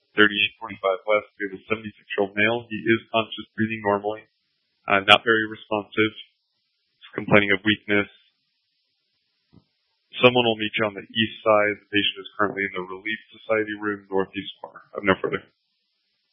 3845 West. We have a 76-year-old male. He is conscious, breathing normally, not very responsive. He's complaining of weakness. Someone will meet you on the east side. The patient is currently in the Relief Society room, northeast corner. I have no further.